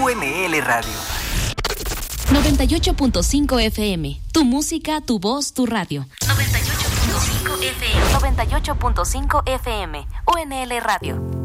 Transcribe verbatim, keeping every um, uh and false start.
U N L Radio. noventa y ocho punto cinco F M. Tu música, tu voz, tu radio. noventa y ocho punto cinco F M. noventa y ocho punto cinco F M. U N L Radio.